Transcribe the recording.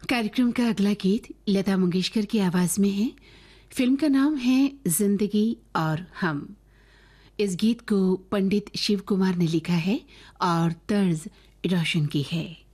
कार्यक्रम का अगला गीत लता मंगेशकर की आवाज में है। फिल्म का नाम है जिंदगी और हम। इस गीत को पंडित शिव कुमार ने लिखा है और तर्ज रोशन की है।